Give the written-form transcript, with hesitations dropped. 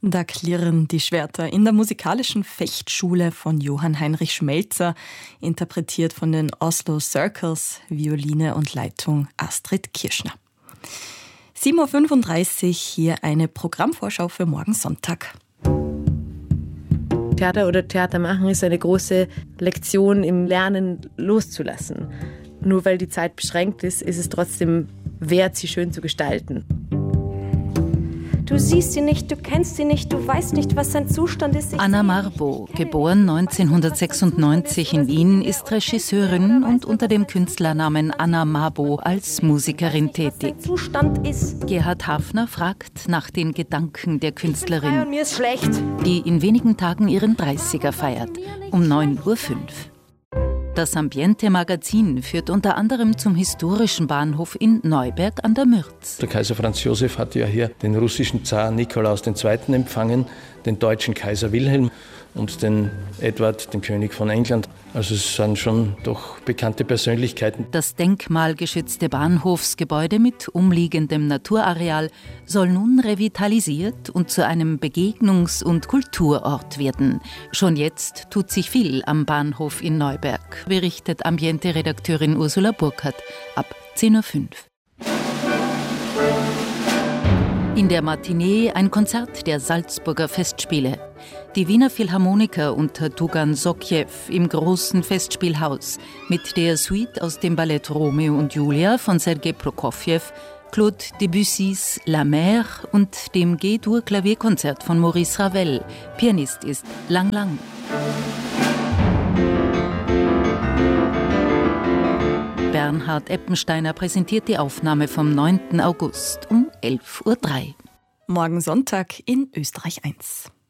Da klirren die Schwerter in der musikalischen Fechtschule von Johann Heinrich Schmelzer, interpretiert von den Oslo Circles, Violine und Leitung Astrid Kirschner. 7.35 Uhr, hier eine Programmvorschau für morgen Sonntag. Theater oder Theater machen ist eine große Lektion im Lernen loszulassen. Nur weil die Zeit beschränkt ist, ist es trotzdem wert, sie schön zu gestalten. Du siehst sie nicht, du kennst sie nicht, du weißt nicht, was sein Zustand ist. Anna Marbo, geboren 1996 in Wien, ist Regisseurin und unter dem Künstlernamen Anna Marbo als Musikerin tätig. Gerhard Hafner fragt nach den Gedanken der Künstlerin, mir ist schlecht, die in wenigen Tagen ihren 30er feiert, um 9.05 Uhr. Das Ambiente-Magazin führt unter anderem zum historischen Bahnhof in Neuberg an der Mürz. Der Kaiser Franz Josef hat ja hier den russischen Zar Nikolaus II. Empfangen, den deutschen Kaiser Wilhelm und den Edward, den König von England. Also es sind schon doch bekannte Persönlichkeiten. Das denkmalgeschützte Bahnhofsgebäude mit umliegendem Naturareal soll nun revitalisiert und zu einem Begegnungs- und Kulturort werden. Schon jetzt tut sich viel am Bahnhof in Neuberg, berichtet Ambiente-Redakteurin Ursula Burkhardt ab 10.05 Uhr. In der Matinee ein Konzert der Salzburger Festspiele. Die Wiener Philharmoniker unter Dugan Sokjew im großen Festspielhaus mit der Suite aus dem Ballett Romeo und Julia von Sergei Prokofjew, Claude Debussys La Mer und dem G-Dur-Klavierkonzert von Maurice Ravel. Pianist ist Lang Lang. Bernhard Eppensteiner präsentiert die Aufnahme vom 9. August um 11.03 Uhr. Morgen Sonntag in Österreich 1.